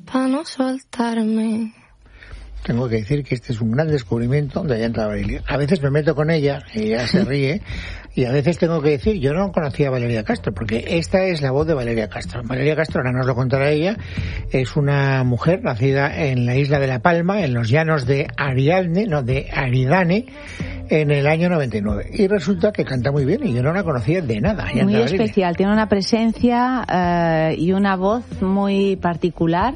para no soltarme. Tengo que decir que este es un gran descubrimiento de Ollanta Valeria. A veces me meto con ella, y ella se ríe, y a veces tengo que decir, yo no conocía a Valeria Castro, porque esta es la voz de Valeria Castro. Valeria Castro, ahora nos lo contará ella, es una mujer nacida en la isla de La Palma, en los llanos de Aridane, en el año 99. Y resulta que canta muy bien, y yo no la conocía de nada. Muy especial, tiene una presencia y una voz muy particular,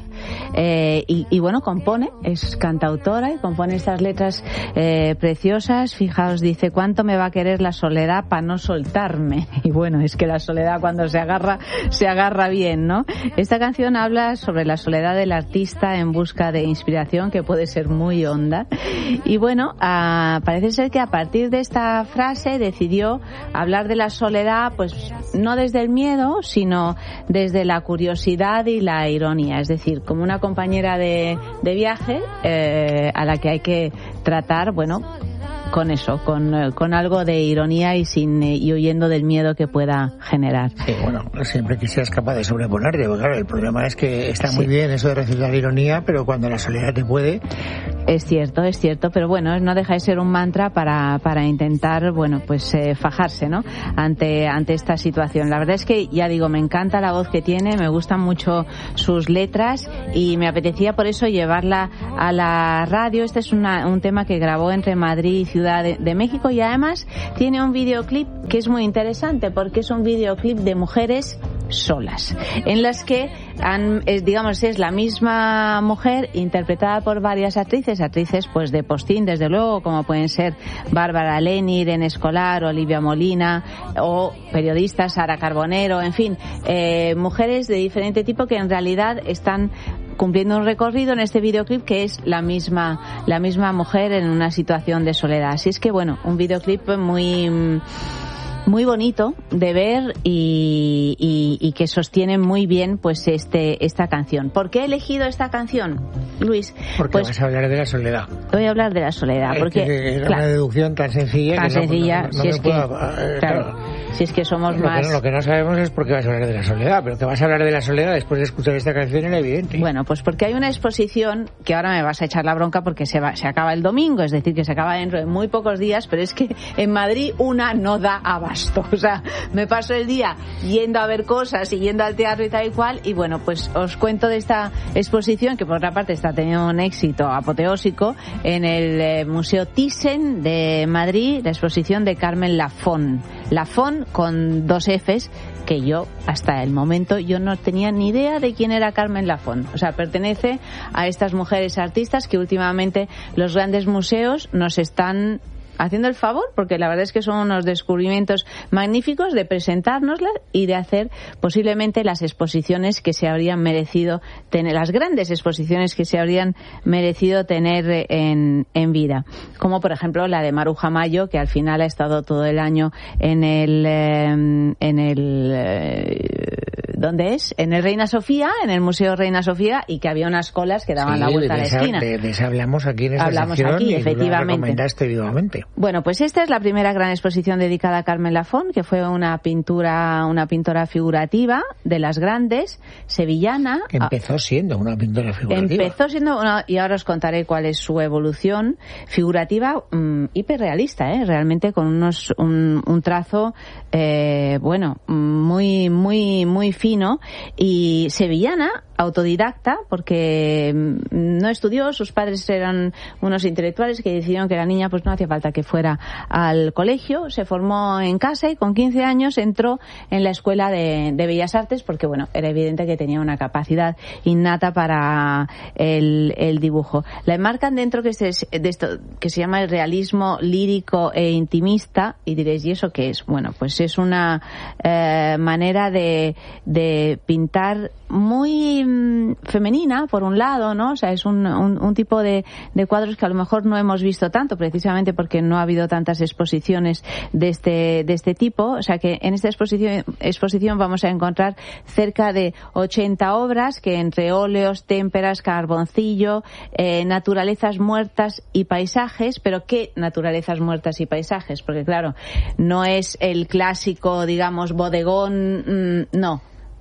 y bueno, compone, es cantautora y compone estas letras preciosas. Fijaos, dice, ¿cuánto me va a querer la soledad para no soltarme? Y bueno, es que la soledad cuando se agarra bien, ¿no? Esta canción habla sobre la soledad del artista en busca de inspiración, que puede ser muy honda. Y bueno, parece ser que a partir de esta frase decidió hablar de la soledad, pues no desde el miedo, sino desde la curiosidad y la ironía. Es decir, como una compañera de viaje a la que hay que tratar, bueno, con eso, con algo de ironía y huyendo del miedo que pueda generar. Sí, bueno, siempre que seas capaz de sobreponerte, porque claro, el problema es que está muy bien eso de recibir la ironía, pero cuando la soledad te puede... Es cierto, pero bueno, no deja de ser un mantra para intentar, bueno, pues fajarse, ¿no? Ante esta situación. La verdad es que, ya digo, me encanta la voz que tiene, me gustan mucho sus letras y me apetecía por eso llevarla a la radio. Este es un tema que grabó entre Madrid y Ciudad de México, y además tiene un videoclip que es muy interesante porque es un videoclip de mujeres solas, en las que es la misma mujer interpretada por varias actrices pues de postín, desde luego, como pueden ser Bárbara Leni, Irene Escolar, Olivia Molina, o periodistas, Sara Carbonero, en fin, mujeres de diferente tipo que en realidad están cumpliendo un recorrido en este videoclip que es la misma mujer en una situación de soledad. Así es que bueno, un videoclip muy bonito de ver y que sostiene muy bien pues esta canción. ¿Por qué he elegido esta canción, Luis? Porque pues vas a hablar de la soledad. Voy a hablar de la soledad porque es una deducción tan sencilla si es que somos más... Lo que no sabemos es por qué vas a hablar de la soledad, pero que vas a hablar de la soledad después de escuchar esta canción era evidente. Bueno, pues porque hay una exposición que ahora me vas a echar la bronca porque se acaba el domingo, es decir, que se acaba dentro de muy pocos días, pero es que en Madrid una no da abasto. O sea, me paso el día yendo a ver cosas y yendo al teatro y tal y cual, y bueno, pues os cuento de esta exposición que por otra parte está teniendo un éxito apoteósico en el Museo Thyssen de Madrid, la exposición de Carmen Lafón con 2 Fs, que yo hasta el momento yo no tenía ni idea de quién era Carmen Lafón. O sea, pertenece a estas mujeres artistas que últimamente los grandes museos nos están haciendo el favor, porque la verdad es que son unos descubrimientos magníficos de presentárnoslas y de hacer posiblemente las exposiciones que se habrían merecido tener, las grandes exposiciones que se habrían merecido tener en vida, como por ejemplo la de Maruja Mayo, que al final ha estado todo el año en el ¿dónde es? En el Reina Sofía, en el Museo Reina Sofía, y que había unas colas que daban la vuelta a la esquina. De eso hablamos aquí en esta sección aquí, y efectivamente. tú la recomendaste vivamente. Bueno, pues esta es la primera gran exposición dedicada a Carmen Lafón, que fue una pintora figurativa de las grandes, sevillana. Empezó siendo una pintora figurativa. Y ahora os contaré cuál es su evolución figurativa, hiperrealista, realmente con un trazo, muy, muy, muy fino, y sevillana, autodidacta, porque no estudió, sus padres eran unos intelectuales que decidieron que la niña pues no hacía falta que fuera al colegio, se formó en casa y con 15 años entró en la Escuela de Bellas Artes porque bueno, era evidente que tenía una capacidad innata para el dibujo. La enmarcan dentro de esto que se llama el realismo lírico e intimista, y diréis, ¿y eso qué es? Bueno, pues es una manera de pintar muy femenina, por un lado, ¿no? O sea, es un tipo de cuadros que a lo mejor no hemos visto tanto, precisamente porque no ha habido tantas exposiciones de este tipo. O sea, que en esta exposición vamos a encontrar cerca de 80 obras que entre óleos, témperas, carboncillo, naturalezas muertas y paisajes. Pero ¿qué naturalezas muertas y paisajes? Porque claro, no es el clásico, digamos, bodegón, no.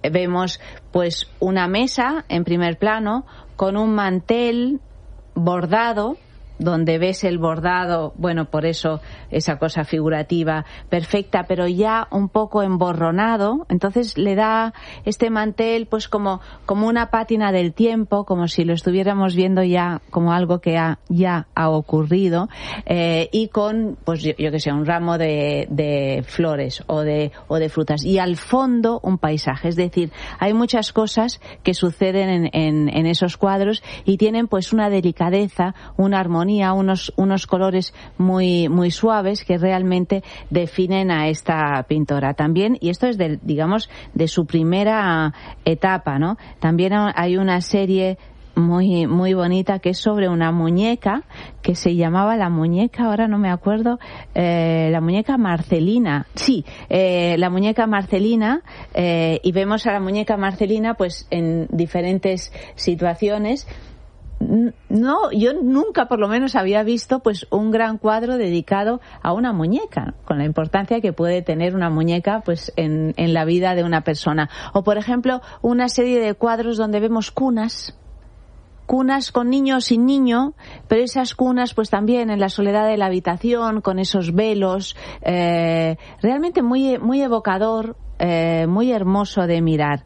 vemos pues una mesa en primer plano con un mantel bordado, donde ves el bordado, bueno, por eso esa cosa figurativa perfecta, pero ya un poco emborronado. Entonces le da este mantel pues como una pátina del tiempo, como si lo estuviéramos viendo ya como algo que ya ha ocurrido, y con, pues yo que sé, un ramo de flores o de frutas, y al fondo un paisaje. Es decir, hay muchas cosas que suceden en esos cuadros y tienen pues una delicadeza, una armonía, unos colores muy suaves que realmente definen a esta pintora. También, y esto es digamos de su primera etapa, ¿no? También hay una serie muy bonita que es sobre una muñeca que se llamaba la muñeca, ahora no me acuerdo, la muñeca Marcelina. Sí, la muñeca Marcelina, y vemos a la muñeca Marcelina pues en diferentes situaciones. No, yo nunca por lo menos había visto pues un gran cuadro dedicado a una muñeca, con la importancia que puede tener una muñeca pues en la vida de una persona. O por ejemplo, una serie de cuadros donde vemos cunas con niño o sin niño, pero esas cunas pues también en la soledad de la habitación, con esos velos, realmente muy evocador, muy hermoso de mirar.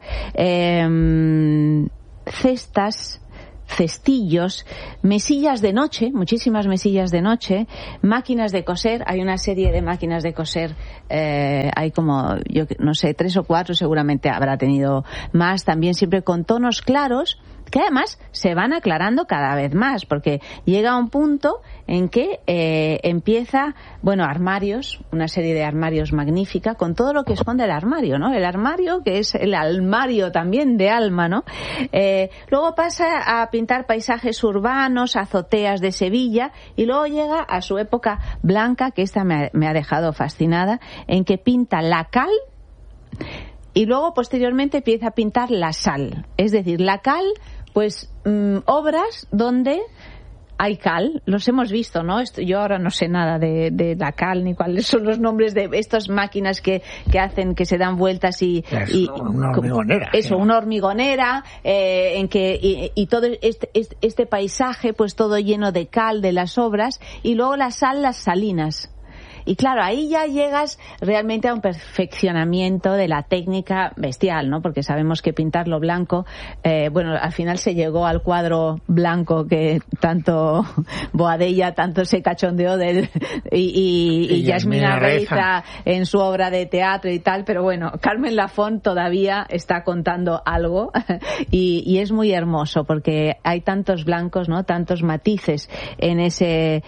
Cestillos, mesillas de noche, muchísimas mesillas de noche, máquinas de coser. Hay una serie de máquinas de coser, hay como, yo no sé, 3 o 4, seguramente habrá tenido más, también siempre con tonos claros, que además se van aclarando cada vez más, porque llega un punto en que empieza, bueno, armarios, una serie de armarios magnífica, con todo lo que esconde el armario, ¿no? El armario, que es el armario también de alma, ¿no? Luego pasa a pintar paisajes urbanos, azoteas de Sevilla, y luego llega a su época blanca, que esta me ha dejado fascinada, en que pinta la cal, y luego posteriormente empieza a pintar la sal. Es decir, la cal, pues obras donde hay cal, los hemos visto, ¿no? Yo ahora no sé nada de la cal ni cuáles son los nombres de estas máquinas que hacen, que se dan vueltas una hormigonera. Eso, una hormigonera, en que y todo este paisaje, pues todo lleno de cal de las obras, y luego la sal, las salinas. Y claro, ahí ya llegas realmente a un perfeccionamiento de la técnica bestial, ¿no? Porque sabemos que pintarlo blanco, bueno, al final se llegó al cuadro blanco que tanto Boadella tanto se cachondeó y Yasmina Reiza en su obra de teatro y tal, pero bueno, Carmen Lafont todavía está contando algo y es muy hermoso porque hay tantos blancos, ¿no? Tantos matices en ese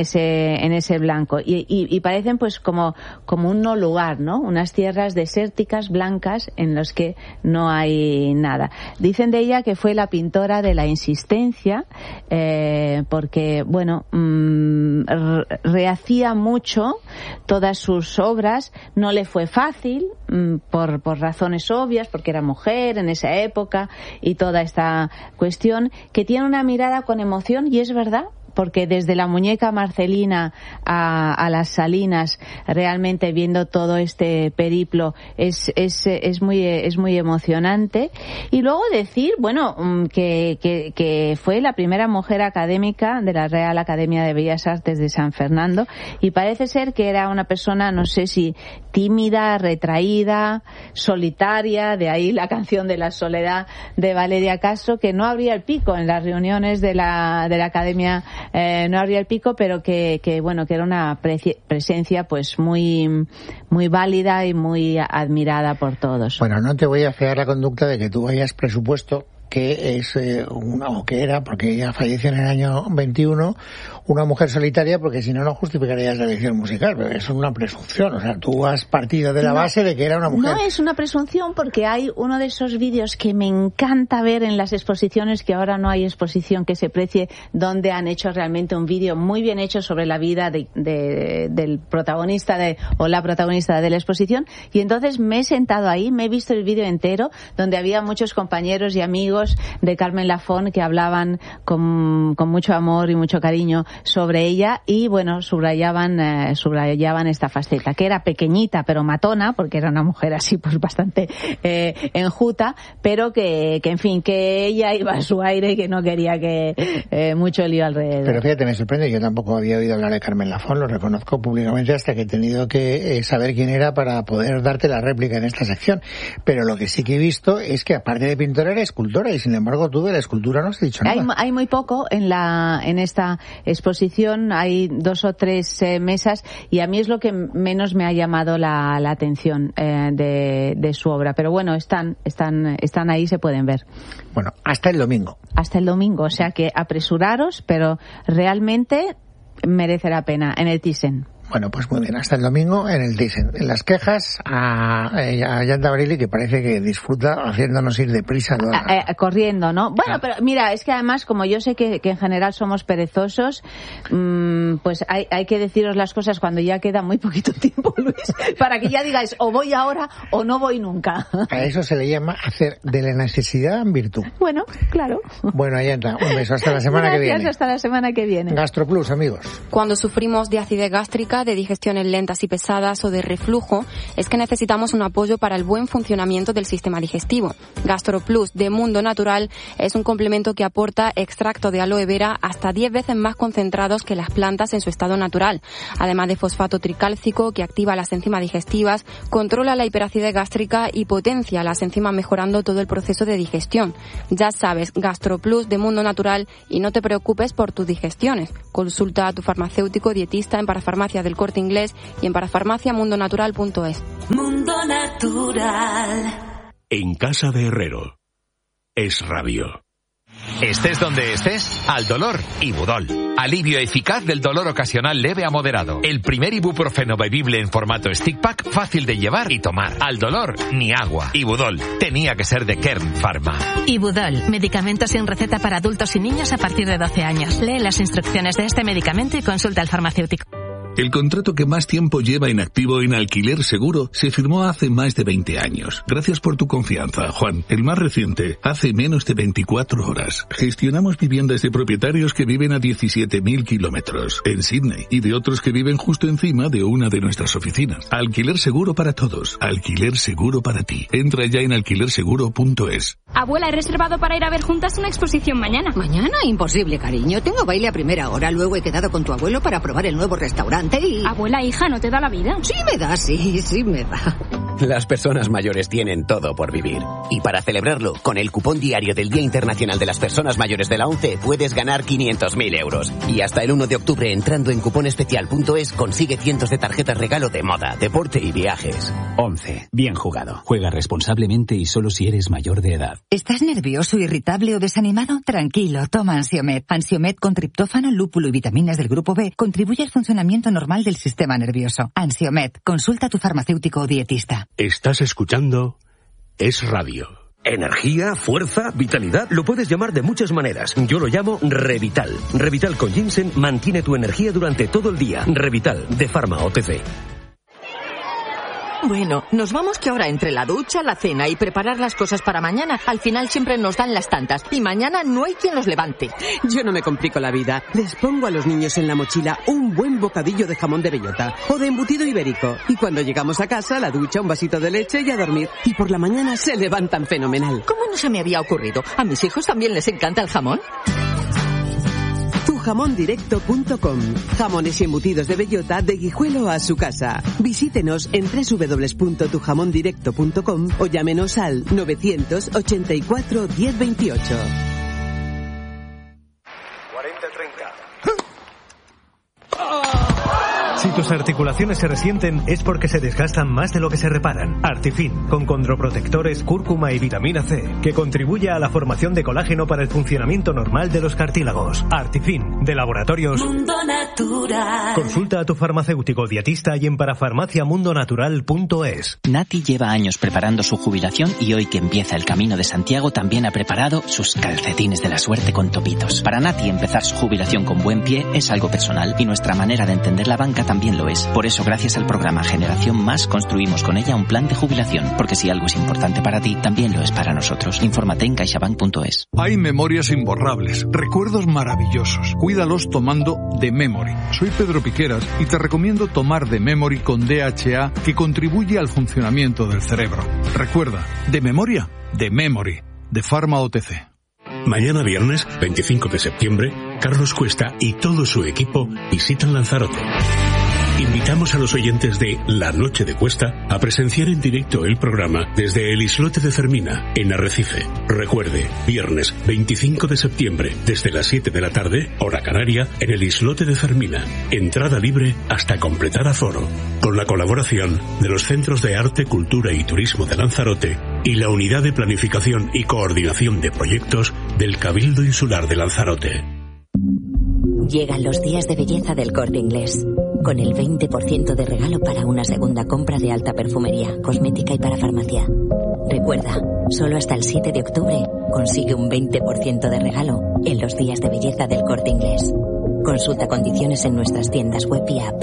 blanco y parecen pues como un no lugar, ¿no? Unas tierras desérticas, blancas, en las que no hay nada. Dicen de ella que fue la pintora de la insistencia, porque, bueno, rehacía mucho todas sus obras, no le fue fácil, por razones obvias, porque era mujer en esa época y toda esta cuestión, que tiene una mirada con emoción, y es verdad, porque desde la muñeca Marcelina a las Salinas, realmente viendo todo este periplo es muy emocionante. Y luego decir, bueno, que fue la primera mujer académica de la Real Academia de Bellas Artes de San Fernando, y parece ser que era una persona, no sé si tímida, retraída, solitaria, de ahí la canción de la soledad de Valeria Castro, que no abría el pico en las reuniones de la Academia, no abría el pico, pero que bueno, que era una presencia pues muy válida y muy admirada por todos. Bueno, no te voy a fiar la conducta de que tú hayas presupuesto que es o que era, porque ella falleció en el año 21, una mujer solitaria, porque si no, no justificarías la elección musical, pero es una presunción. O sea, tú has partido de la base de que era una mujer. No es una presunción, porque hay uno de esos vídeos que me encanta ver en las exposiciones, que ahora no hay exposición que se precie, donde han hecho realmente un vídeo muy bien hecho sobre la vida del protagonista o la protagonista de la exposición, y entonces me he sentado ahí, me he visto el vídeo entero, donde había muchos compañeros y amigos amigos de Carmen Lafón que hablaban con mucho amor y mucho cariño sobre ella y, bueno, subrayaban esta faceta, que era pequeñita pero matona, porque era una mujer así pues bastante enjuta, pero que en fin, que ella iba a su aire y que no quería que mucho lío alrededor. Pero fíjate, me sorprende, yo tampoco había oído hablar de Carmen Lafón, lo reconozco públicamente hasta que he tenido que saber quién era para poder darte la réplica en esta sección. Pero lo que sí que he visto es que aparte de pintora era escultora y sin embargo tú de la escultura no has dicho nada. Hay muy poco en esta exposición, hay 2 o 3 mesas y a mí es lo que menos me ha llamado la atención de su obra. Pero bueno, están ahí, se pueden ver. Bueno, hasta el domingo. Hasta el domingo, o sea que apresuraros, pero realmente merece la pena en el Thyssen. Bueno, pues muy bien, hasta el domingo en el Thyssen. En las quejas a Yanta Bareilly, que parece que disfruta haciéndonos ir deprisa. Corriendo, ¿no? Bueno, pero mira, es que además, como yo sé que en general somos perezosos, pues hay que deciros las cosas cuando ya queda muy poquito tiempo, Luis, para que ya digáis, o voy ahora o no voy nunca. A eso se le llama hacer de la necesidad virtud. Bueno, claro. Bueno, Yanta, un beso, hasta la semana que viene. Gracias, hasta la semana que viene. GastroPlus, amigos. Cuando sufrimos de acidez gástrica, de digestiones lentas y pesadas o de reflujo, es que necesitamos un apoyo para el buen funcionamiento del sistema digestivo. GastroPlus de Mundo Natural es un complemento que aporta extracto de aloe vera hasta 10 veces más concentrados que las plantas en su estado natural. Además de fosfato tricálcico que activa las enzimas digestivas, controla la hiperacidez gástrica y potencia las enzimas mejorando todo el proceso de digestión. Ya sabes, GastroPlus de Mundo Natural y no te preocupes por tus digestiones. Consulta a tu farmacéutico dietista en Parafarmacia del Corte Inglés y en parafarmaciamundonatural.es. Mundo Natural. En casa de Herrero. Es radio. Estés donde estés, al dolor, Ibudol. Alivio eficaz del dolor ocasional leve a moderado. El primer ibuprofeno bebible en formato stick pack, fácil de llevar y tomar. Al dolor, ni agua. Ibudol. Tenía que ser de Kern Pharma. Ibudol. Medicamento sin receta para adultos y niños a partir de 12 años. Lee las instrucciones de este medicamento y consulta al farmacéutico. El contrato que más tiempo lleva en activo en Alquiler Seguro se firmó hace más de 20 años. Gracias por tu confianza, Juan. El más reciente, hace menos de 24 horas. Gestionamos viviendas de propietarios que viven a 17.000 kilómetros en Sydney y de otros que viven justo encima de una de nuestras oficinas. Alquiler Seguro para todos. Alquiler Seguro para ti. Entra ya en alquilerseguro.es. Abuela, he reservado para ir a ver juntas una exposición mañana. ¿Mañana? Imposible, cariño. Tengo baile a primera hora. Luego he quedado con tu abuelo para probar el nuevo restaurante y... Abuela, hija, ¿no te da la vida? Sí me da, sí me da. Las personas mayores tienen todo por vivir. Y para celebrarlo, con el cupón diario del Día Internacional de las Personas Mayores de la ONCE, puedes ganar 500.000 euros. Y hasta el 1 de octubre, entrando en cuponespecial.es, consigue cientos de tarjetas regalo de moda, deporte y viajes. ONCE. Bien jugado. Juega responsablemente y solo si eres mayor de edad. ¿Estás nervioso, irritable o desanimado? Tranquilo, toma Ansiomed. Ansiomed con triptófano, lúpulo y vitaminas del grupo B contribuye al funcionamiento normal del sistema nervioso. Ansiomed. Consulta a tu farmacéutico o dietista. Estás escuchando Es Radio. Energía, fuerza, vitalidad, lo puedes llamar de muchas maneras. Yo lo llamo Revital. Revital con ginseng mantiene tu energía durante todo el día. Revital, de Pharma OTC. Bueno, nos vamos que ahora entre la ducha, la cena y preparar las cosas para mañana, al final siempre nos dan las tantas y mañana no hay quien los levante. Yo no me complico la vida. Les pongo a los niños en la mochila un buen bocadillo de jamón de bellota o de embutido ibérico. Y cuando llegamos a casa, la ducha, un vasito de leche y a dormir. Y por la mañana se levantan fenomenal. ¿Cómo no se me había ocurrido? ¿A mis hijos también les encanta el jamón? Tujamondirecto.com. Jamones y embutidos de bellota de Guijuelo a su casa. Visítenos en www.tujamondirecto.com o llámenos al 984 1028. 40-30. Si tus articulaciones se resienten es porque se desgastan más de lo que se reparan. Artifin, con condroprotectores, cúrcuma y vitamina C, que contribuye a la formación de colágeno para el funcionamiento normal de los cartílagos. Artifin, de Laboratorios Mundo Natural. Consulta a tu farmacéutico dietista y en parafarmaciamundonatural.es. Nati lleva años preparando su jubilación y hoy que empieza el Camino de Santiago también ha preparado sus calcetines de la suerte con topitos. Para Nati empezar su jubilación con buen pie es algo personal y nuestra manera de entender la banca también lo es. Por eso, gracias al programa Generación Más, construimos con ella un plan de jubilación, porque si algo es importante para ti, también lo es para nosotros. Infórmate en caixabank.es. Hay memorias imborrables, recuerdos maravillosos. Cuídalos tomando The Memory. Soy Pedro Piqueras y te recomiendo tomar The Memory con DHA, que contribuye al funcionamiento del cerebro. Recuerda, de memoria, The Memory, de Pharma OTC. Mañana viernes, 25 de septiembre, Carlos Cuesta y todo su equipo visitan Lanzarote. Invitamos a los oyentes de La Noche de Cuesta a presenciar en directo el programa desde el Islote de Fermina, en Arrecife. Recuerde, viernes 25 de septiembre, desde las 7 de la tarde, hora canaria, en el Islote de Fermina. Entrada libre hasta completar aforo. Con la colaboración de los Centros de Arte, Cultura y Turismo de Lanzarote y la Unidad de Planificación y Coordinación de Proyectos del Cabildo Insular de Lanzarote. Llegan los días de belleza del Corte Inglés, con el 20% de regalo para una segunda compra de alta perfumería, cosmética y para farmacia. Recuerda, solo hasta el 7 de octubre consigue un 20% de regalo en los días de belleza del Corte Inglés. Consulta condiciones en nuestras tiendas web y app.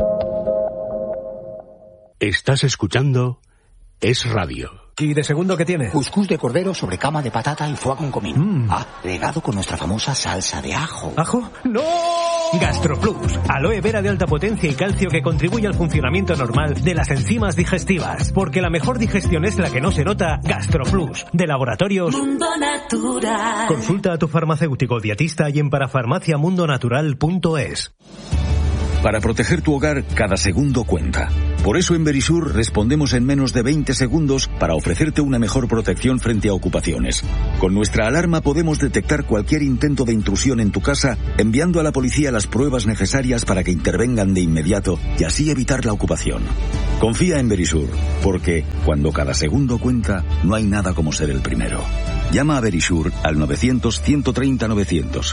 Estás escuchando Es Radio. ¿Y de segundo qué tiene? Cuscús de cordero sobre cama de patata y foie con comino. Regado con nuestra famosa salsa de ajo. ¿Ajo? ¡No! GastroPlus, aloe vera de alta potencia y calcio que contribuye al funcionamiento normal de las enzimas digestivas. Porque la mejor digestión es la que no se nota. GastroPlus, de Laboratorios Mundo Natural. Consulta a tu farmacéutico dietista y en parafarmaciamundonatural.es. Para proteger tu hogar, cada segundo cuenta. Por eso en Verisur respondemos en menos de 20 segundos para ofrecerte una mejor protección frente a ocupaciones. Con nuestra alarma podemos detectar cualquier intento de intrusión en tu casa, enviando a la policía las pruebas necesarias para que intervengan de inmediato y así evitar la ocupación. Confía en Verisur, porque cuando cada segundo cuenta, no hay nada como ser el primero. Llama a Verisur al 900-130-900.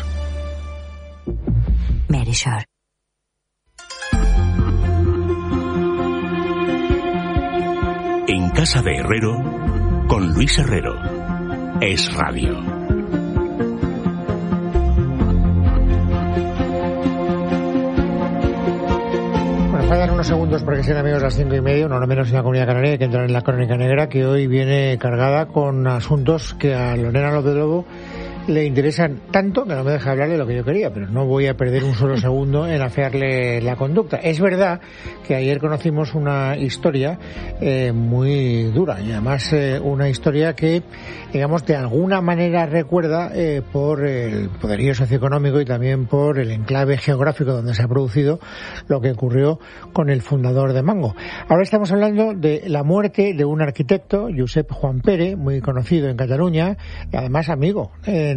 Verisur. En Casa de Herrero, con Luis Herrero. Es Radio. Bueno, faltan unos segundos para que sean amigos las 5:30, no menos en la Comunidad Canaria, hay que entrar en la Crónica Negra, que hoy viene cargada con asuntos que a Lorena López Lobo le interesan tanto que no me deja hablar de lo que yo quería, pero no voy a perder un solo segundo en afearle la conducta. Es verdad que ayer conocimos una historia muy dura y además una historia que, digamos, de alguna manera recuerda por el poderío socioeconómico y también por el enclave geográfico donde se ha producido lo que ocurrió con el fundador de Mango. Ahora estamos hablando de la muerte de un arquitecto, Josep Juan Pere, muy conocido en Cataluña y además amigo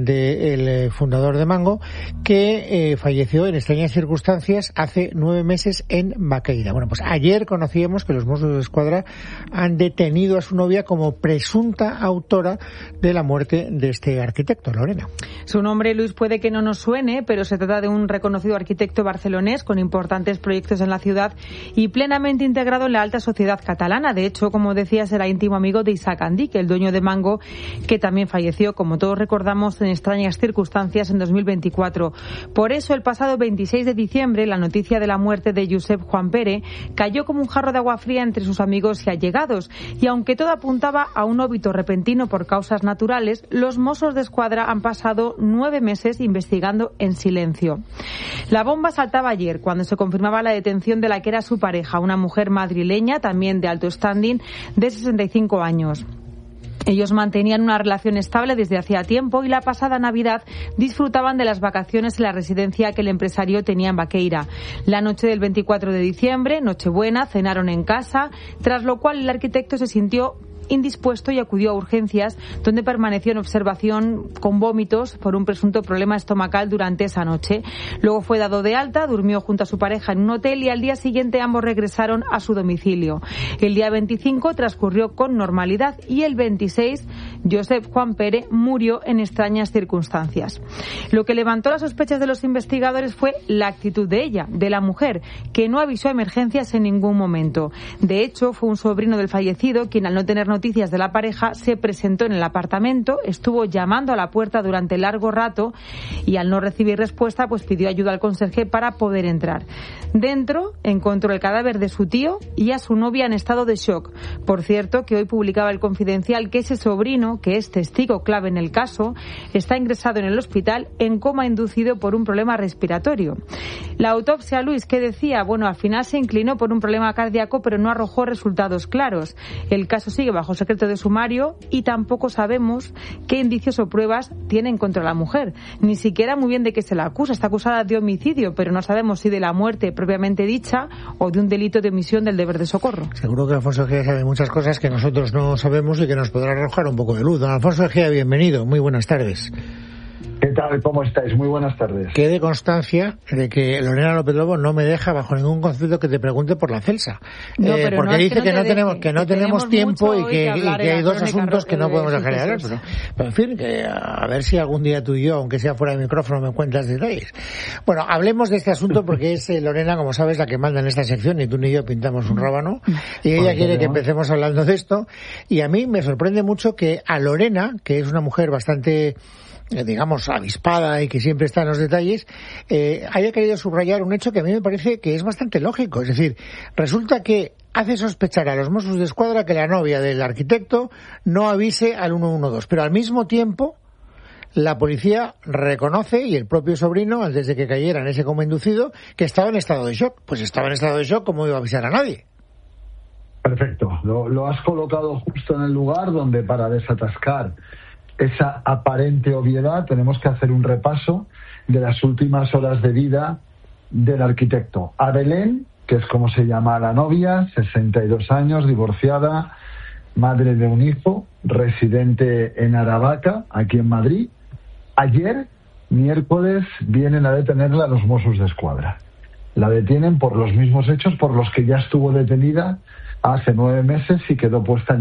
del fundador de Mango, que falleció en extrañas circunstancias hace 9 meses en Baqueira. Bueno, pues ayer conocíamos que los Mossos de Escuadra han detenido a su novia como presunta autora de la muerte de este arquitecto. Lorena. Su nombre, Luis, puede que no nos suene, pero se trata de un reconocido arquitecto barcelonés con importantes proyectos en la ciudad y plenamente integrado en la alta sociedad catalana. De hecho, como decías, era íntimo amigo de Isaac Andic, el dueño de Mango, que también falleció, como todos recordamos, en extrañas circunstancias en 2024. Por eso, el pasado 26 de diciembre, la noticia de la muerte de Josep Juan Pere cayó como un jarro de agua fría entre sus amigos y allegados. Y aunque todo apuntaba a un óbito repentino por causas naturales, los Mossos de Escuadra han pasado 9 meses investigando en silencio. La bomba saltaba ayer cuando se confirmaba la detención de la que era su pareja, una mujer madrileña, también de alto standing, de 65 años. Ellos mantenían una relación estable desde hacía tiempo y la pasada Navidad disfrutaban de las vacaciones en la residencia que el empresario tenía en Baqueira. La noche del 24 de diciembre, Nochebuena, cenaron en casa, tras lo cual el arquitecto se sintió indispuesto y acudió a urgencias, donde permaneció en observación con vómitos por un presunto problema estomacal durante esa noche. Luego fue dado de alta, durmió junto a su pareja en un hotel y al día siguiente ambos regresaron a su domicilio. El día 25 transcurrió con normalidad y el 26 Josep Juan Pere murió en extrañas circunstancias. Lo que levantó las sospechas de los investigadores fue la actitud de ella, de la mujer, que no avisó a emergencias en ningún momento. De hecho, fue un sobrino del fallecido quien, al no tener noticias de la pareja, se presentó en el apartamento, estuvo llamando a la puerta durante largo rato y al no recibir respuesta, pues pidió ayuda al conserje para poder entrar. Dentro encontró el cadáver de su tío y a su novia en estado de shock. Por cierto, que hoy publicaba El Confidencial que ese sobrino, que es testigo clave en el caso, está ingresado en el hospital en coma inducido por un problema respiratorio. La autopsia, Luis, ¿qué decía? Bueno, al final se inclinó por un problema cardíaco, pero no arrojó resultados claros. El caso sigue bajo secreto de sumario y tampoco sabemos qué indicios o pruebas tienen contra la mujer. Ni siquiera muy bien de qué se la acusa. Está acusada de homicidio, pero no sabemos si de la muerte propiamente dicha o de un delito de omisión del deber de socorro. Seguro que Alfonso Egea sabe muchas cosas que nosotros no sabemos y que nos podrá arrojar un poco de luz. Don Alfonso Egea, bienvenido. Muy buenas tardes. ¿Qué tal? ¿Cómo estáis? Muy buenas tardes. Quede constancia de que Lorena López Lobo no me deja bajo ningún concepto que te pregunte por la Celsa. No, porque no, dice que no tenemos tiempo y que hay dos asuntos que no podemos dejar de hablar. Pero en fin, que a ver si algún día tú y yo, aunque sea fuera de micrófono, me cuentas detalles. Bueno, hablemos de este asunto porque es Lorena, como sabes, la que manda en esta sección, ni tú ni yo pintamos un rábano, y ella quiere que empecemos hablando de esto. Y a mí me sorprende mucho que a Lorena, que es una mujer bastante, digamos, avispada y que siempre está en los detalles, haya querido subrayar un hecho que a mí me parece que es bastante lógico. Es decir, resulta que hace sospechar a los Mossos de Escuadra que la novia del arquitecto no avise al 112, pero al mismo tiempo la policía reconoce, y el propio sobrino, antes de que cayera en ese coma inducido, que estaba en estado de shock. Pues estaba en estado de shock, ¿cómo iba a avisar a nadie? Perfecto, lo has colocado justo en el lugar donde, para desatascar esa aparente obviedad, tenemos que hacer un repaso de las últimas horas de vida del arquitecto. A Belén, que es como se llama la novia, 62 años, divorciada, madre de un hijo, residente en Aravaca, aquí en Madrid. Ayer, miércoles, vienen a detenerla los Mossos de Escuadra. La detienen por los mismos hechos por los que ya estuvo detenida hace 9 meses y quedó puesta en